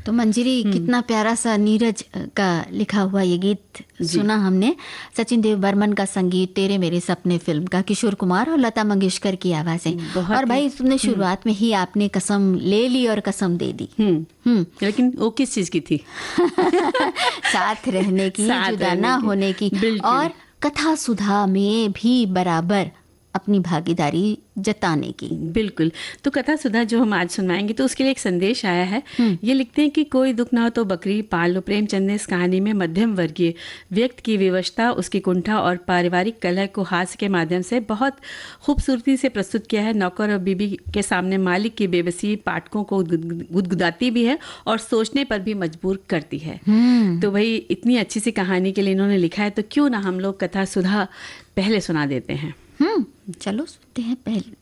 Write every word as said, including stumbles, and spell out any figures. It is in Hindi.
तो मंजरी, कितना प्यारा सा नीरज का लिखा हुआ ये गीत सुना हमने। सचिन देव बर्मन का संगीत, तेरे मेरे सपने फिल्म का, किशोर कुमार और लता मंगेशकर की आवाजें। और भाई तुमने शुरुआत में ही आपने कसम ले ली और कसम दे दी। हम्म लेकिन वो किस चीज की थी? साथ रहने की, जुदा ना होने की, और कथा सुधा में भी बराबर अपनी भागीदारी जताने की। बिल्कुल। तो कथा सुधा जो हम आज सुनाएंगे तो उसके लिए एक संदेश आया है। ये लिखते हैं कि कोई दुख ना हो तो बकरी पाल लो। प्रेमचंद ने इस कहानी में मध्यम वर्गीय व्यक्ति की विवशता, उसकी कुंठा और पारिवारिक कलह को हास्य के माध्यम से बहुत खूबसूरती से प्रस्तुत किया है। नौकर और बीबी के सामने मालिक की बेबसी पाठकों को गुदगुदाती भी है और सोचने पर भी मजबूर करती है। तो भाई इतनी अच्छी सी कहानी के लिए इन्होंने लिखा है, तो क्यों ना हम लोग कथा सुधा पहले सुना देते हैं। हम्म चलो सुनते हैं पहले।